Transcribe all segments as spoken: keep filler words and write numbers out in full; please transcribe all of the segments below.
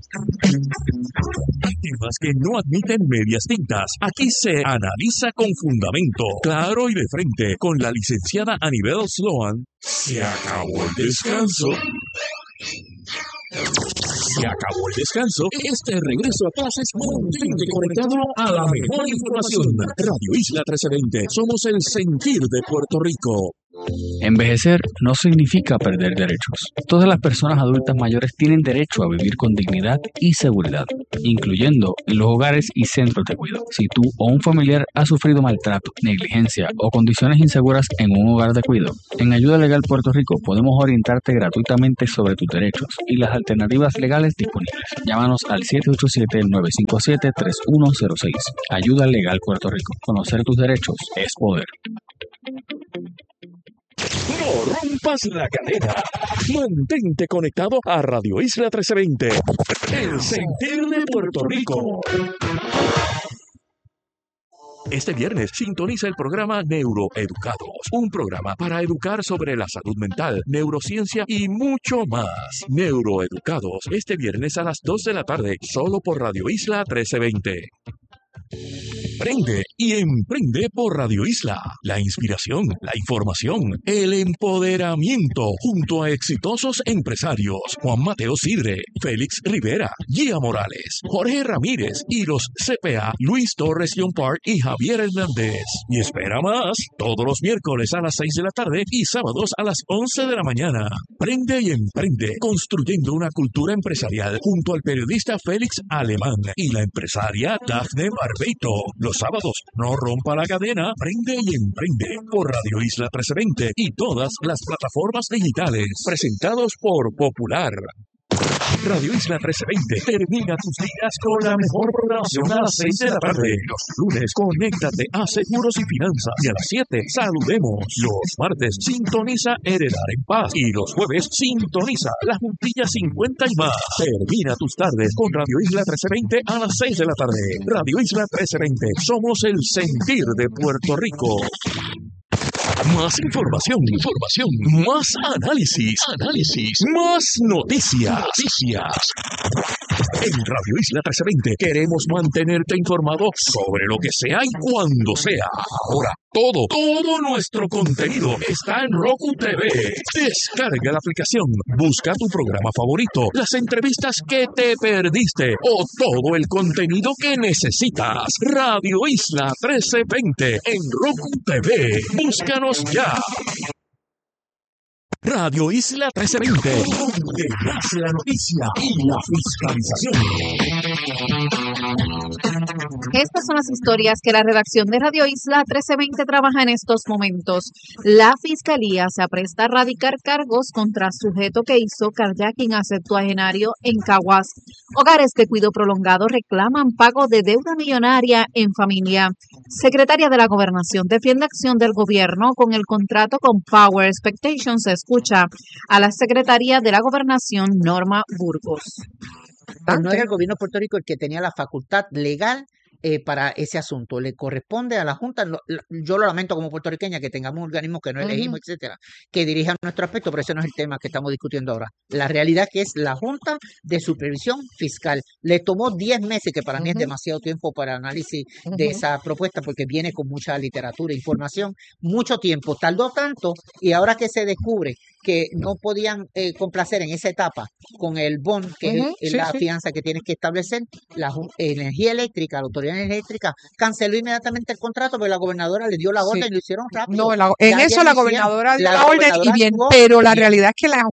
Temas que no admiten medias tintas. Aquí se analiza con fundamento, claro y de frente, con la licenciada Anibel Sloan. Se acabó el descanso. Se acabó el descanso. Este regreso a clases mantente conectado a la mejor información. Radio Isla trece veinte. Somos el sentir de Puerto Rico. Envejecer no significa perder derechos. Todas las personas adultas mayores tienen derecho a vivir con dignidad y seguridad, incluyendo en los hogares y centros de cuidado. Si tú o un familiar ha sufrido maltrato, negligencia o condiciones inseguras en un hogar de cuidado, en Ayuda Legal Puerto Rico podemos orientarte gratuitamente sobre tus derechos y las alternativas legales disponibles. Llámanos al siete ocho siete, nueve cinco siete, tres uno cero seis. Ayuda Legal Puerto Rico. Conocer tus derechos es poder. No rompas la cadena. Mantente conectado a Radio Isla trece veinte. El sentir de Puerto Rico. Este viernes sintoniza el programa Neuroeducados, un programa para educar sobre la salud mental, neurociencia y mucho más. Neuroeducados, este viernes a las dos de la tarde, solo por Radio Isla trece veinte. Prende y emprende por Radio Isla. La inspiración, la información, el empoderamiento junto a exitosos empresarios Juan Mateo Sidre, Félix Rivera, Gia Morales, Jorge Ramírez y los C P A Luis Torres John Park y Javier Hernández. Y espera más, todos los miércoles a las seis de la tarde y sábados a las once de la mañana. Prende y emprende, construyendo una cultura empresarial junto al periodista Félix Alemán y la empresaria Dafne Barbeito. Los sábados, no rompa la cadena, prende y emprende por Radio Isla trece veinte y todas las plataformas digitales, presentados por Popular. Radio Isla trece veinte termina tus días con la mejor programación a las seis de la tarde. Los lunes, conéctate a Seguros y Finanzas. Y a las siete, saludemos. Los martes, sintoniza Heredar en Paz. Y los jueves, sintoniza La Juntilla cincuenta y más. Termina tus tardes con Radio Isla trece veinte a las seis de la tarde. Radio Isla trece veinte. Somos el sentir de Puerto Rico. Más información, información, más análisis, análisis, más noticias, noticias. En Radio Isla trece veinte queremos mantenerte informado sobre lo que sea y cuando sea. Ahora, todo, todo nuestro contenido está en Roku T V. Descarga la aplicación, busca tu programa favorito, las entrevistas que te perdiste o todo el contenido que necesitas. Radio Isla trece veinte en Roku T V. Búscanos ya. Radio Isla trece veinte, donde nace la noticia y la fiscalización. Estas son las historias que la redacción de Radio Isla trece veinte trabaja en estos momentos. La Fiscalía se apresta a radicar cargos contra sujeto que hizo carjacking a septuagenario en Caguas. Hogares de cuidado prolongado reclaman pago de deuda millonaria en familia. Secretaria de la Gobernación defiende acción del gobierno con el contrato con Power Expectations. Escucha a la secretaria de la Gobernación, Norma Burgos. No era el gobierno de Puerto Rico el que tenía la facultad legal eh, para ese asunto. Le corresponde a la Junta. Lo, yo lo lamento como puertorriqueña que tengamos un organismo que no elegimos, uh-huh. etcétera, que dirija nuestro aspecto, pero ese no es el tema que estamos discutiendo ahora. La realidad que es la Junta de Supervisión Fiscal. Le tomó diez meses, que para uh-huh. mí es demasiado tiempo para análisis uh-huh. de esa propuesta, porque viene con mucha literatura, información, mucho tiempo. Tardó tanto y ahora que se descubre que no podían eh, complacer en esa etapa con el B O N, que uh-huh, es sí, la sí. fianza que tienes que establecer, la energía eléctrica, la autoridad eléctrica canceló inmediatamente el contrato porque la gobernadora le dio la orden sí. y lo hicieron rápido. No, la, en ya, eso ya la gobernadora dio la, la orden y bien, tuvo, pero la realidad es que la...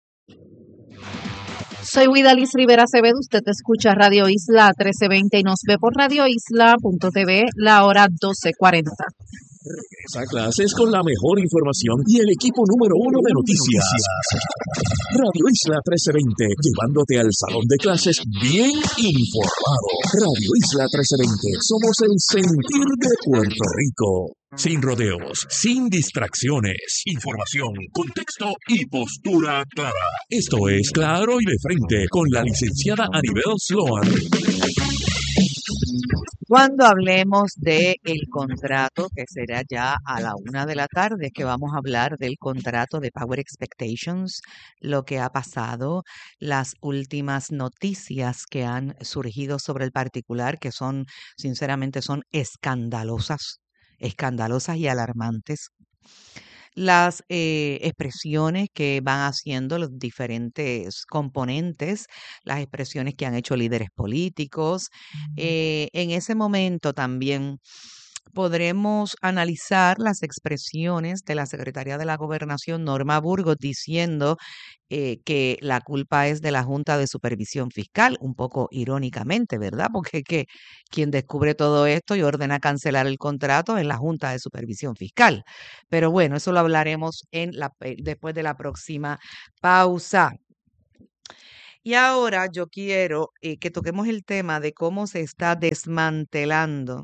Soy Widalis Rivera Acevedo, usted escucha Radio Isla trece veinte y nos ve por radio isla punto t v, la hora doce cuarenta. Regresa a clases con la mejor información y el equipo número uno de noticias. Radio Isla trece veinte, llevándote al salón de clases bien informado. Radio Isla trece veinte, somos el sentir de Puerto Rico. Sin rodeos, sin distracciones, información, contexto y postura clara. Esto es Claro y de Frente con la licenciada Anibel Sloan. Cuando hablemos de el contrato, que será ya a la una de la tarde, que vamos a hablar del contrato de Power Expectations, lo que ha pasado, las últimas noticias que han surgido sobre el particular, que son, sinceramente, son escandalosas, escandalosas y alarmantes. Las eh, expresiones que van haciendo los diferentes componentes, las expresiones que han hecho líderes políticos. Eh, en ese momento también podremos analizar las expresiones de la secretaria de la Gobernación, Norma Burgos, diciendo eh, que la culpa es de la Junta de Supervisión Fiscal, un poco irónicamente, ¿verdad? Porque que quien descubre todo esto y ordena cancelar el contrato es la Junta de Supervisión Fiscal. Pero bueno, eso lo hablaremos en la, después de la próxima pausa. Y ahora yo quiero eh, que toquemos el tema de cómo se está desmantelando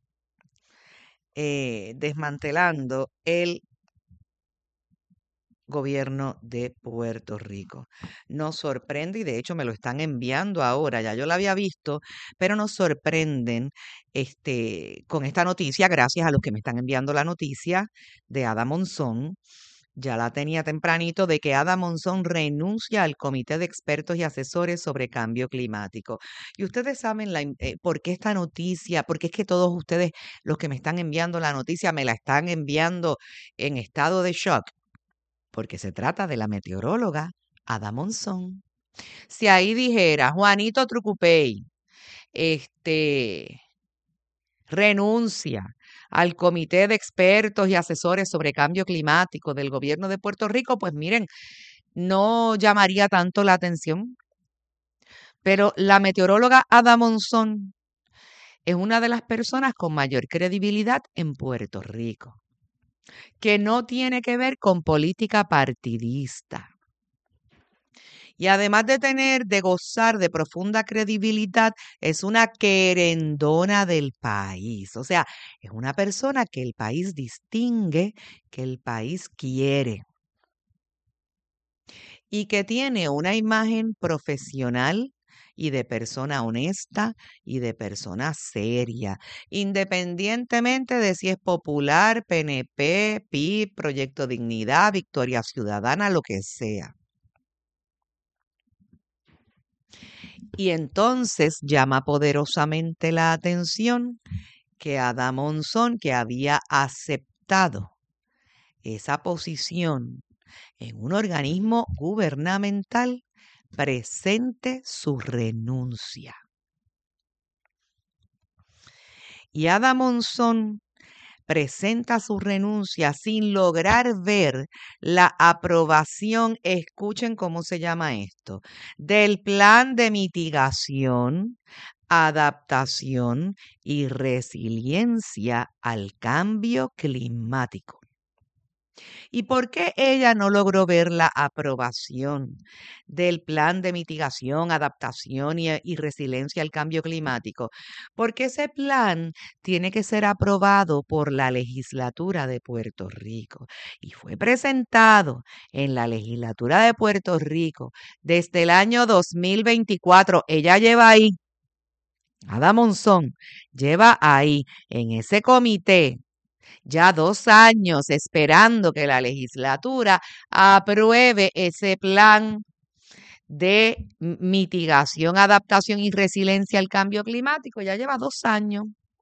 Eh, desmantelando el gobierno de Puerto Rico. Nos sorprende y de hecho me lo están enviando ahora, ya yo lo había visto, pero nos sorprenden este, con esta noticia, gracias a los que me están enviando la noticia de Ada Monzón. Ya la tenía tempranito de que Ada Monzón renuncia al Comité de Expertos y Asesores sobre Cambio Climático. Y ustedes saben la, eh, por qué esta noticia, porque es que todos ustedes, los que me están enviando la noticia, me la están enviando en estado de shock, porque se trata de la meteoróloga Ada Monzón. Si ahí dijera Juanito Trucupey, este, renuncia al Comité de Expertos y Asesores sobre Cambio Climático del Gobierno de Puerto Rico, pues miren, no llamaría tanto la atención. Pero la meteoróloga Ada Monzón es una de las personas con mayor credibilidad en Puerto Rico, que no tiene que ver con política partidista. Y además de tener, de gozar de profunda credibilidad, es una querendona del país. O sea, es una persona que el país distingue, que el país quiere. Y que tiene una imagen profesional y de persona honesta y de persona seria, independientemente de si es popular, P N P, P I B, Proyecto Dignidad, Victoria Ciudadana, lo que sea. Y entonces llama poderosamente la atención que Ada Monzón, que había aceptado esa posición en un organismo gubernamental, presente su renuncia. Y Ada Monzón presenta su renuncia sin lograr ver la aprobación, escuchen cómo se llama esto, del plan de mitigación, adaptación y resiliencia al cambio climático. ¿Y por qué ella no logró ver la aprobación del plan de mitigación, adaptación y, y resiliencia al cambio climático? Porque ese plan tiene que ser aprobado por la legislatura de Puerto Rico y fue presentado en la legislatura de Puerto Rico desde el año dos mil veinticuatro. Ella lleva ahí, Ada Monzón, lleva ahí en ese comité ya dos años esperando que la legislatura apruebe ese plan de mitigación, adaptación y resiliencia al cambio climático. Ya lleva dos años.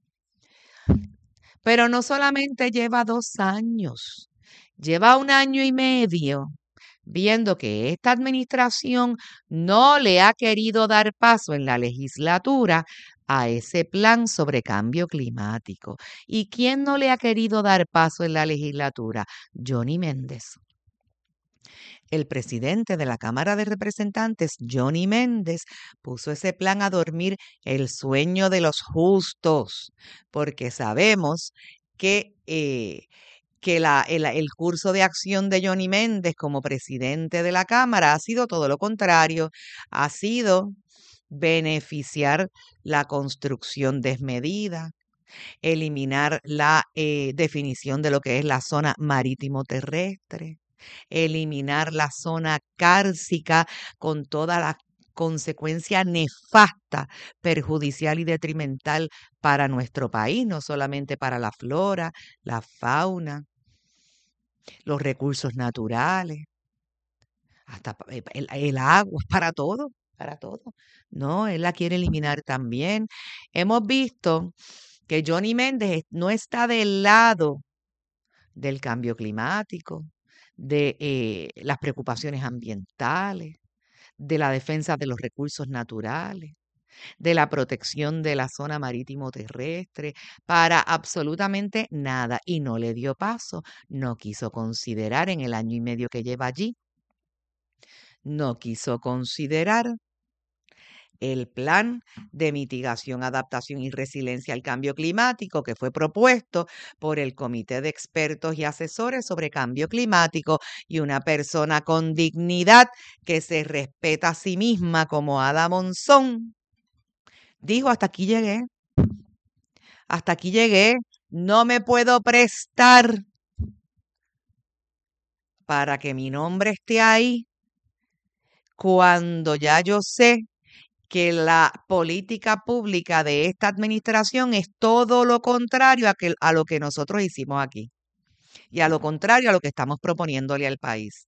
Pero no solamente lleva dos años, lleva un año y medio viendo que esta administración no le ha querido dar paso en la legislatura a ese plan sobre cambio climático. ¿Y quién no le ha querido dar paso en la legislatura? Johnny Méndez. El presidente de la Cámara de Representantes, Johnny Méndez, puso ese plan a dormir el sueño de los justos, porque sabemos que... Eh, que la, el, el curso de acción de Johnny Méndez como presidente de la Cámara ha sido todo lo contrario, ha sido beneficiar la construcción desmedida, eliminar la eh, definición de lo que es la zona marítimo terrestre, eliminar la zona cárcica con todas las consecuencia nefasta, perjudicial y detrimental para nuestro país, no solamente para la flora, la fauna, los recursos naturales, hasta el, el agua, para todo, para todo. No, él la quiere eliminar también. Hemos visto que Johnny Méndez no está del lado del cambio climático, de eh, las preocupaciones ambientales, de la defensa de los recursos naturales, de la protección de la zona marítimo terrestre, para absolutamente nada. Y no le dio paso, no quiso considerar en el año y medio que lleva allí, no quiso considerar el plan de mitigación, adaptación y resiliencia al cambio climático que fue propuesto por el Comité de Expertos y Asesores sobre Cambio Climático, y una persona con dignidad que se respeta a sí misma como Ada Monzón dijo: hasta aquí llegué, hasta aquí llegué, no me puedo prestar para que mi nombre esté ahí cuando ya yo sé que la política pública de esta administración es todo lo contrario a, que, a lo que nosotros hicimos aquí y a lo contrario a lo que estamos proponiéndole al país.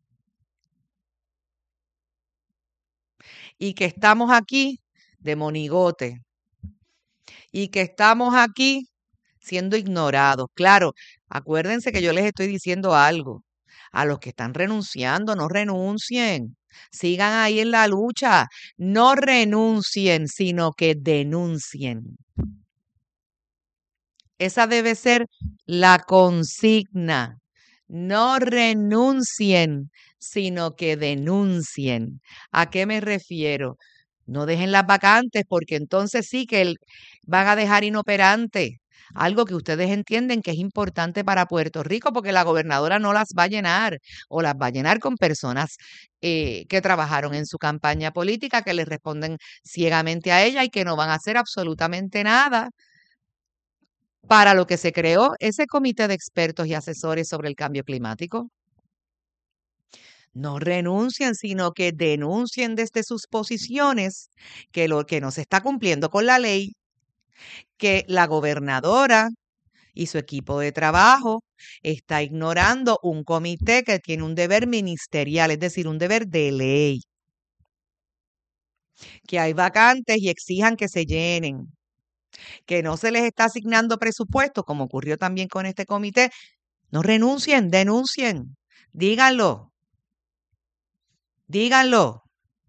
Y que estamos aquí de monigote y que estamos aquí siendo ignorados. Claro, acuérdense que yo les estoy diciendo algo. A los que están renunciando, no renuncien. Sigan ahí en la lucha. No renuncien, sino que denuncien. Esa debe ser la consigna. No renuncien, sino que denuncien. ¿A qué me refiero? No dejen las vacantes, porque entonces sí que el, van a dejar inoperante algo que ustedes entienden que es importante para Puerto Rico, porque la gobernadora no las va a llenar, o las va a llenar con personas eh, que trabajaron en su campaña política, que le responden ciegamente a ella y que no van a hacer absolutamente nada para lo que se creó ese comité de expertos y asesores sobre el cambio climático. No renuncien, sino que denuncien desde sus posiciones que lo que no se está cumpliendo con la ley, que la gobernadora y su equipo de trabajo está ignorando un comité que tiene un deber ministerial, es decir, un deber de ley. Que hay vacantes y exijan que se llenen. Que no se les está asignando presupuesto, como ocurrió también con este comité. No renuncien, denuncien, díganlo. Díganlo.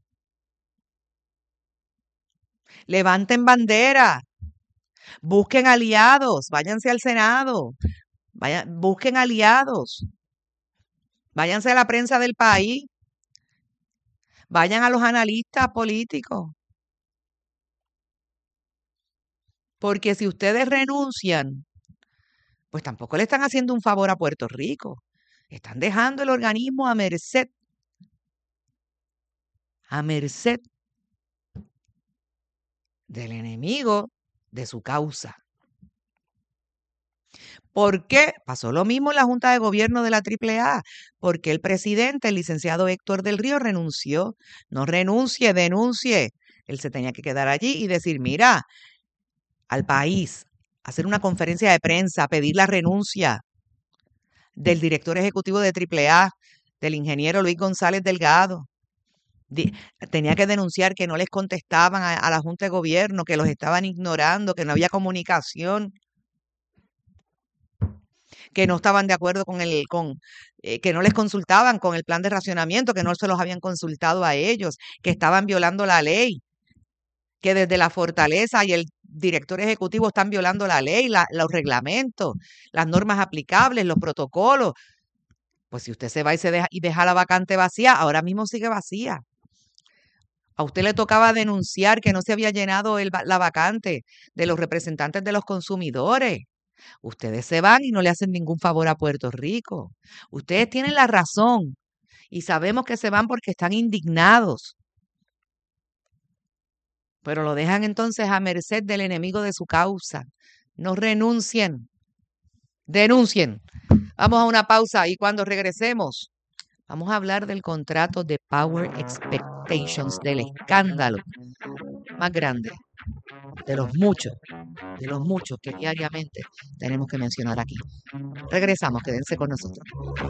Levanten bandera. Busquen aliados. Váyanse al Senado. Vayan, busquen aliados. Váyanse a la prensa del país. Vayan a los analistas políticos. Porque si ustedes renuncian, pues tampoco le están haciendo un favor a Puerto Rico. Están dejando el organismo a merced. A merced del enemigo de su causa. ¿Por qué? Pasó lo mismo en la Junta de Gobierno de la triple A, porque el presidente, el licenciado Héctor del Río, renunció. No renuncie, denuncie. Él se tenía que quedar allí y decir: mira, al país, hacer una conferencia de prensa, pedir la renuncia del director ejecutivo de triple A, del ingeniero Luis González Delgado. Tenía que denunciar que no les contestaban a, a la Junta de Gobierno, que los estaban ignorando, que no había comunicación, que no estaban de acuerdo con el, con, eh, que no les consultaban con el plan de racionamiento, que no se los habían consultado a ellos, que estaban violando la ley, que desde la fortaleza y el director ejecutivo están violando la ley, la, los reglamentos, las normas aplicables, los protocolos. Pues si usted se va y se deja y deja la vacante vacía, ahora mismo sigue vacía. A usted le tocaba denunciar que no se había llenado el, la vacante de los representantes de los consumidores. Ustedes se van y no le hacen ningún favor a Puerto Rico. Ustedes tienen la razón y sabemos que se van porque están indignados. Pero lo dejan entonces a merced del enemigo de su causa. No renuncien. Denuncien. Vamos a una pausa y cuando regresemos, Vamos a hablar del contrato de Power Expectations, del escándalo más grande, de los muchos, de los muchos que diariamente tenemos que mencionar aquí. Regresamos, quédense con nosotros.